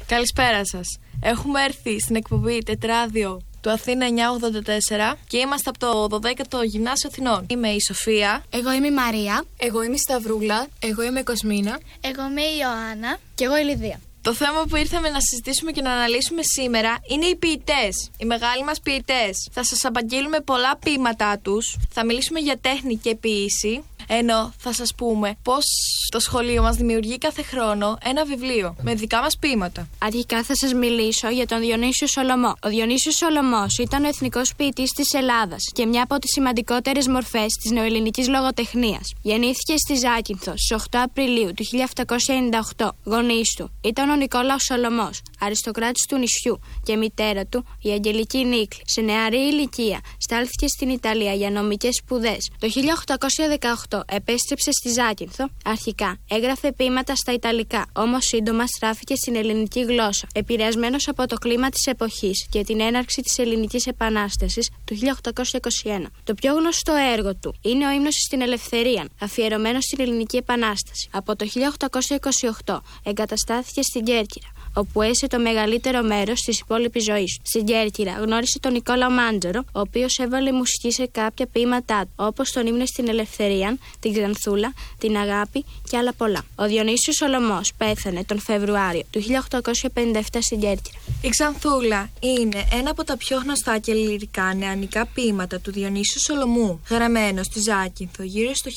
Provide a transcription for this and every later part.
Καλησπέρα σας. Έχουμε έρθει στην εκπομπή Τετράδιο του Αθήνα 984 και είμαστε από το 12ο Γυμνάσιο Αθηνών. Είμαι η Σοφία. Εγώ είμαι η Μαρία. Εγώ είμαι η Σταυρούλα. Εγώ είμαι η Κοσμίνα. Εγώ είμαι η Ιωάννα. Και εγώ η Λιδία. Το θέμα που ήρθαμε να συζητήσουμε και να αναλύσουμε σήμερα είναι οι ποιητές. Οι μεγάλοι μας ποιητές. Θα σας απαγγείλουμε πολλά ποίηματά τους. Θα μιλήσουμε για τέχνη και ποίηση. Ενώ θα σας πούμε πως το σχολείο μας δημιουργεί κάθε χρόνο ένα βιβλίο με δικά μας ποίηματα. Αρχικά θα σας μιλήσω για τον Διονύσιο Σολομό. Ο Διονύσιος Σολομός ήταν ο εθνικός ποιητής της Ελλάδας και μια από τις σημαντικότερες μορφές της νεοελληνικής λογοτεχνίας. Γεννήθηκε στη Ζάκυνθο στις 8 Απριλίου του 1798. Γονείς του ήταν ο Νικόλαος Σολομός, αριστοκράτης του νησιού, και μητέρα του η Αγγελική Νίκλη. Σε νεαρή ηλικία στάλθηκε στην Ιταλία για νομικές σπουδές. Το 1818 επέστρεψε στη Ζάκυνθο. Αρχικά έγραφε ποίηματα στα Ιταλικά, όμως σύντομα στράφηκε στην ελληνική γλώσσα, επηρεασμένος από το κλίμα της εποχής και την έναρξη της Ελληνικής Επανάστασης του 1821. Το πιο γνωστό έργο του είναι ο Ύμνος στην Ελευθερία, αφιερωμένο στην Ελληνική Επανάσταση. Από το 1828 εγκαταστάθηκε στην Κέρκυρα, όπου έζησε το μεγαλύτερο μέρος της υπόλοιπης ζωής του. Στην Κέρκυρα γνώρισε τον Νικόλαο Μάντζορο, ο οποίος έβαλε μουσική σε κάποια ποίηματά του, όπως τον Ύμνο στην Ελευθερία, την Ξανθούλα, την Αγάπη και άλλα πολλά. Ο Διονύσιος Σολομός πέθανε τον Φεβρουάριο του 1857 στην Κέρκυρα. Η Ξανθούλα είναι ένα από τα πιο γνωστά και λυρικά νεανικά ποίηματα του Διονύσιου Σολομού, γραμμένο στη Ζάκυνθο γύρω στο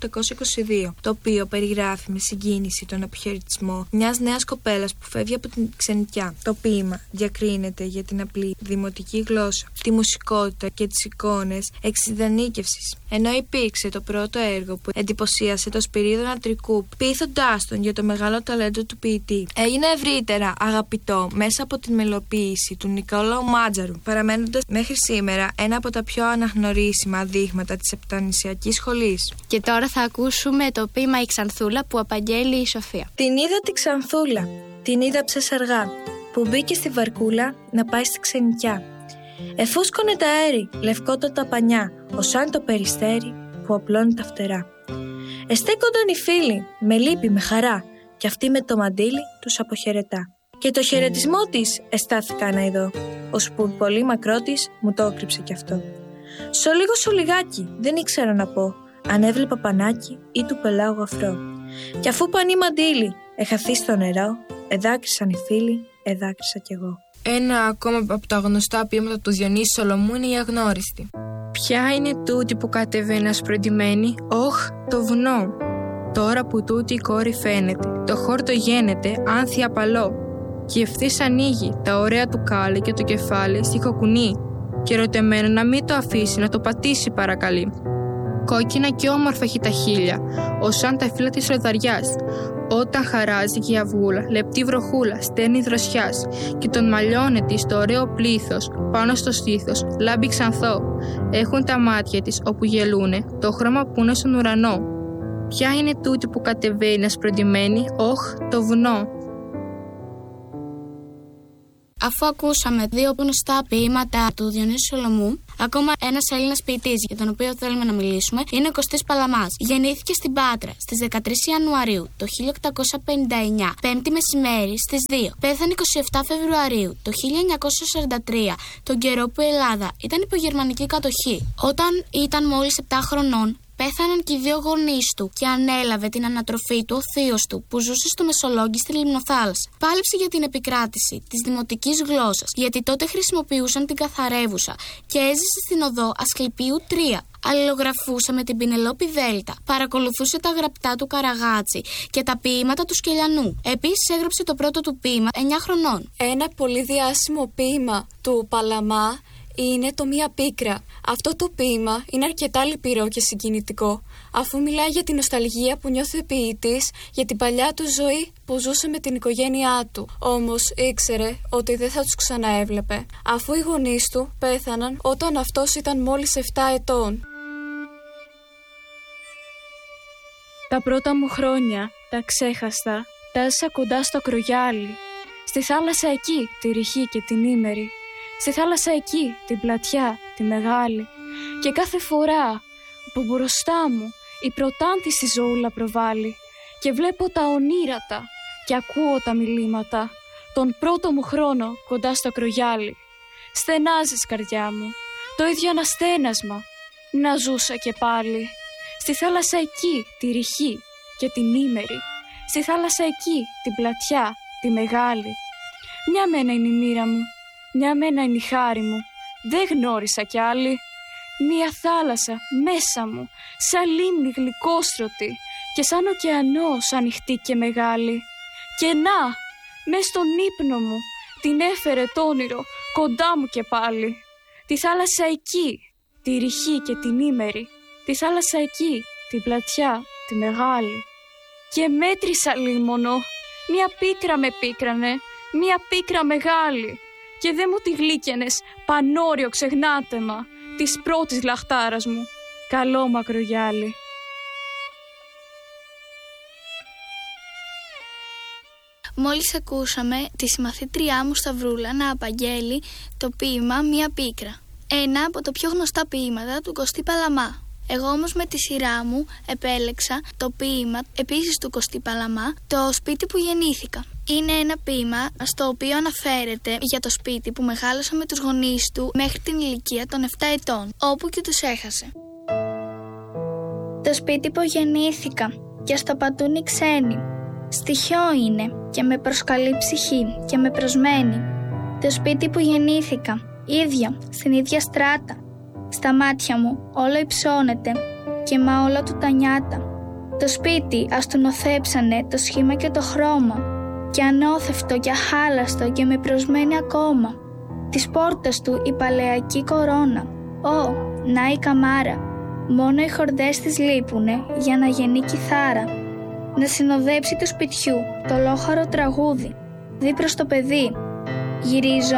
1822, το οποίο περιγράφει με συγκίνηση τον αποχαιρετισμό μιας νέας κοπέλας που φεύγει από την ξενιτιά. Το ποίημα διακρίνεται για την απλή δημοτική γλώσσα, τη μουσικότητα και τις εικόνες εξειδανίκευσης, ενώ υπήρξε το πρώτο έργο που εντυπωσίασε το Σπυρίδωνα Τρικούπ, πείθοντάς τον για το μεγάλο ταλέντο του ποιητή. Έγινε ευρύτερα αγαπητό μέσα από την μελοποίηση του Νικόλαου Μάντζαρου, παραμένοντας μέχρι σήμερα ένα από τα πιο αναγνωρίσιμα δείγματα της Επτανησιακής σχολής. Και τώρα θα ακούσουμε το ποίημα «Η Ξανθούλα» που απαγγέλει η Σοφία. Την είδα τη Ξανθούλα, την είδα ψεσαργά, που μπήκε στη βαρκούλα να πάει στη ξενιτιά. Εφούσκωνε τα αέρι, λευκότα τα πανιά, ως αν το περιστέρι που απλώνει τα φτερά. Εστέκονταν οι φίλοι, με λύπη, με χαρά, κι αυτή με το μαντίλι τους αποχαιρετά. Και το χαιρετισμό της εστάθηκα να ειδώ, ώσπου πολύ μακρό της μου το έκρυψε κι αυτό. Σο λιγάκι, δεν ήξερα να πω, αν έβλεπα πανάκι ή του πελάγου αφρό. Κι αφού πανί μαντίλι εχαθεί στο νερό, εδάκρυσαν οι φίλοι, εδάκρυσα κι εγώ. Ένα ακόμα από τα γνωστά ποίηματα του Διονύσιου Σολομού είναι η Αγνώριστη. Ποια είναι τούτη που κατεβαίνει ασπροντημένη, όχ, το βουνό. Τώρα που τούτη η κόρη φαίνεται, το χόρτο γένεται, άνθη απαλό. Και ευθύς ανοίγει τα ωραία του κάλλη και το κεφάλι στιχοκουνεί. Και ερωτεμένο να μην το αφήσει, να το πατήσει παρακαλεί. Κόκκινα και όμορφα έχει τα χείλια, ως σαν τα φύλλα της ροδαριάς. Όταν χαράζει και η αυγούλα, λεπτή βροχούλα, στέρνη δροσιάς, και τον μαλλιώνε της το ωραίο πλήθος, πάνω στο στήθος, λάμπει ξανθό. Έχουν τα μάτια της όπου γελούνε, το χρώμα που είναι στον ουρανό. Ποια είναι τούτη που κατεβαίνει ασπροντημένη, όχ, το βουνό. Αφού ακούσαμε δύο γνωστά ποίηματα του Διονύσιου Σολομού, ακόμα ένας Έλληνας ποιητής για τον οποίο θέλουμε να μιλήσουμε είναι ο Κωστής Παλαμάς. Γεννήθηκε στην Πάτρα στις 13 Ιανουαρίου το 1859, πέμπτη μεσημέρι στις 2. Πέθανε 27 Φεβρουαρίου το 1943, τον καιρό που η Ελλάδα ήταν υπό γερμανική κατοχή. Όταν ήταν μόλις 7 χρονών, πέθαναν και οι δύο γονείς του και ανέλαβε την ανατροφή του ο θείος του που ζούσε στο Μεσολόγγι στη Λιμνοθάλασσα. Πάλεψε για την επικράτηση της δημοτικής γλώσσας, γιατί τότε χρησιμοποιούσαν την καθαρεύουσα, και έζησε στην οδό Ασκληπίου 3. Αλληλογραφούσε με την Πινελόπη Δέλτα, παρακολουθούσε τα γραπτά του Καραγάτσι και τα ποίηματα του Σκελιανού. Επίσης έγραψε το πρώτο του ποίημα 9 χρονών. Ένα πολύ διάσημο ποίημα του Παλαμά είναι το «Μία πίκρα». Αυτό το ποίημα είναι αρκετά λυπηρό και συγκινητικό, αφού μιλάει για την νοσταλγία που νιώθει ο ποιητής για την παλιά του ζωή που ζούσε με την οικογένειά του. Όμως ήξερε ότι δεν θα τους ξαναέβλεπε, αφού οι γονείς του πέθαναν όταν αυτός ήταν μόλις 7 ετών. Τα πρώτα μου χρόνια, τα ξέχαστα, τα έζησα κοντά στο Ακρογιάλι. Στη θάλασσα εκεί, τη ρηχή και την ήμερη. Στη θάλασσα εκεί, την πλατιά, τη μεγάλη. Και κάθε φορά που μπροστά μου η πρωτάνθιστη ζωούλα προβάλλει και βλέπω τα ονείρατα και ακούω τα μιλήματα, τον πρώτο μου χρόνο κοντά στο κρογιάλι. Στενάζεις, καρδιά μου, το ίδιο αναστένασμα. Να ζούσα και πάλι. Στη θάλασσα εκεί τη ρηχή και την ήμερη. Στη θάλασσα εκεί την πλατιά, τη μεγάλη. Μια μένα είναι η μοίρα μου, μια μένα είναι η χάρη μου. Δεν γνώρισα κι άλλη. Μια θάλασσα μέσα μου, σαν λίμνη γλυκόστρωτη και σαν ωκεανός ανοιχτή και μεγάλη. Και να, μες στον ύπνο μου, την έφερε το όνειρο κοντά μου και πάλι. Τη θάλασσα εκεί, τη ρηχή και την ήμερη. Τη θάλασσα εκεί, την πλατιά, τη μεγάλη. Και μέτρησα λίμωνο, μια πίκρα με πίκρανε, μια πίκρα μεγάλη. Και δε μου τη γλύκαινες, πανόριο ξεχνάτεμα της πρώτης λαχτάρας μου. Καλό μακρογιάλι. Μόλις ακούσαμε τη συμμαθήτριά μου Σταυρούλα να απαγγέλει το ποίημα «Μία πίκρα». Ένα από τα πιο γνωστά ποίηματα του Κωστή Παλαμά. Εγώ όμως με τη σειρά μου επέλεξα το ποίημα επίσης του Κωστή Παλαμά, «Το σπίτι που γεννήθηκα». Είναι ένα ποίημα στο οποίο αναφέρεται για το σπίτι που μεγάλωσε με τους γονείς του μέχρι την ηλικία των 7 ετών, όπου και τους έχασε. Το σπίτι που γεννήθηκα και στο πατούν οι ξένοι. Στοιχειό είναι και με προσκαλεί ψυχή και με προσμένει. Το σπίτι που γεννήθηκα, ίδια, στην ίδια στράτα. Στα μάτια μου όλο υψώνεται και μα όλα του τα νιάτα. Το σπίτι ας του νοθέψανε το σχήμα και το χρώμα και ανώθευτο και αχάλαστο και με προσμένει ακόμα. Της πόρτας του η παλαιακή κορώνα. Ω, να η καμάρα, μόνο οι χορδές της λείπουνε για να γεννεί κιθάρα. Να συνοδέψει του σπιτιού το λόχαρο τραγούδι, δει προς το παιδί. Γυρίζω,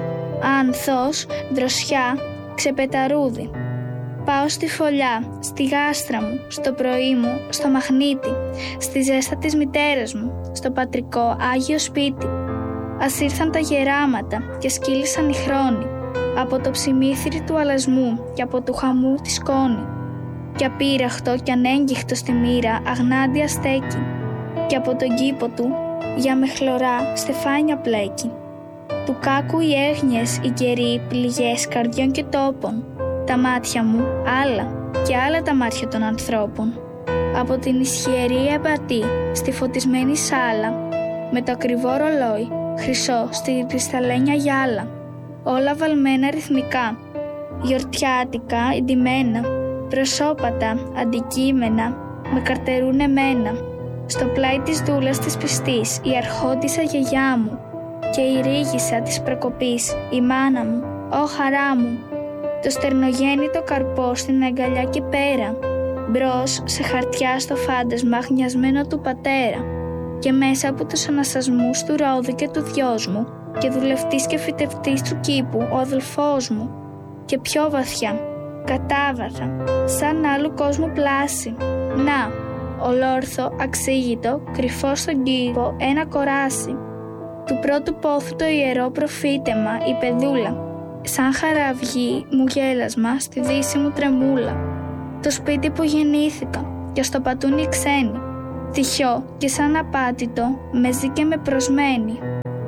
άνθος, δροσιά, ξεπεταρούδι. Πάω στη φωλιά, στη γάστρα μου, στο πρωί μου, στο μαχνίτι, στη ζέστα της μητέρας μου, στο πατρικό Άγιο σπίτι. Ας ήρθαν τα γεράματα και σκύλησαν οι χρόνοι, από το ψημίθυρι του αλασμού και από του χαμού τη σκόνη. Κι απείραχτο κι ανέγγιχτο στη μοίρα αγνάντια στέκει, κι από τον κήπο του για με χλωρά στεφάνια πλέκει. Του κάκου οι έγνοιες, οι καιροί, πληγές καρδιών και τόπων. Τα μάτια μου άλλα και άλλα τα μάτια των ανθρώπων. Από την ισχυρή απατή στη φωτισμένη σάλα, με το ακριβό ρολόι χρυσό στη κρυσταλλένια γυάλα. Όλα βαλμένα ρυθμικά, γιορτιάτικα εντυμένα, προσώπατα, αντικείμενα, με καρτερούν εμένα. Στο πλάι της δούλας της πιστής η αρχόντισσα γιαγιά μου και η ρίγισσα της προκοπής η μάνα μου, ω χαρά μου. Το στερνογέννητο καρπό στην αγκαλιά και πέρα, μπρος σε χαρτιά στο φάντασμα χνιασμένο του πατέρα, και μέσα από τους αναστασμούς του ρόδου και του δυός μου και δουλευτής και φυτευτής του κήπου ο αδελφός μου, και πιο βαθιά, κατάβαθα, σαν άλλου κόσμου πλάση. Να, ολόρθο, αξίγητο, κρυφό στον κήπο ένα κοράσι. Του πρώτου πόθου το ιερό προφήτεμα η παιδούλα, σαν χαραυγή μου γέλασμα στη δύση μου τρεμούλα. Το σπίτι που γεννήθηκα και στο πατούν οι ξένοι, τυχιό και σαν απάτητο με ζει και με προσμένει.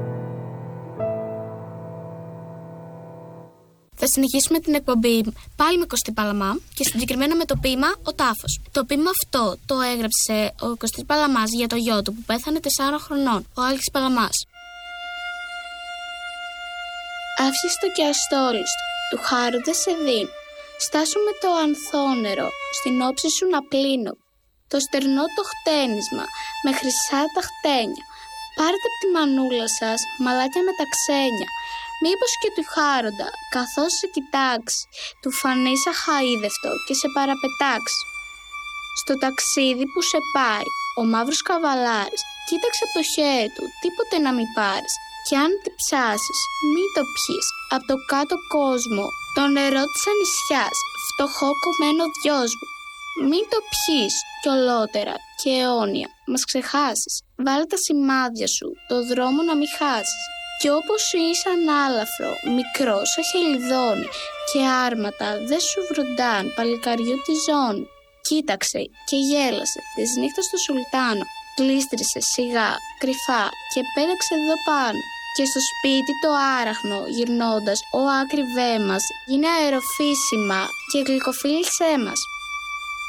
Θα συνεχίσουμε την εκπομπή πάλι με Κωστή Παλαμά και συγκεκριμένα με το ποίημα «Ο τάφος». Το ποίημα αυτό το έγραψε ο Κωστής Παλαμάς για το γιο του που πέθανε 4 χρονών, ο Άλκης Παλαμάς. Αύσιστο και αστόριστο, του χάρου δε σε δίνω. Στάσου με το ανθόνερο, στην όψη σου να πλύνω. Το στερνό το χτένισμα, με χρυσά τα χτένια. Πάρτε απ' τη μανούλα σας, μαλάκια με τα ξένια. Μήπως και του χάροντα, καθώς σε κοιτάξει, του φανείς αχαΐδευτο και σε παραπετάξει. Στο ταξίδι που σε πάει, ο μαύρος καβαλάρης, κοίταξε από το χέρι του, τίποτε να μην πάρεις. Κι αν τη ψάσεις, μη το πιείς, απ' το κάτω κόσμο, το νερό της ανησιάς, φτωχό κομμένο δυος μου. Μη το πιείς κι ολότερα και αιώνια, μας ξεχάσεις. Βάλε τα σημάδια σου, το δρόμο να μην χάσεις. Κι όπως σου είσαι ανάλαφρο, μικρό σαν χελιδόνι, και άρματα δεν σου βροντάν παλικαριού τη ζώνη. Κοίταξε και γέλασε της νύχτας του Σουλτάνο, του γλίστρισε σιγά, κρυφά και πέταξε εδώ πάνω. Και στο σπίτι το άραχνο, γυρνώντας, ο άκριβέ μας, γίνε αεροφύσιμα και γλυκοφίλησέ μας.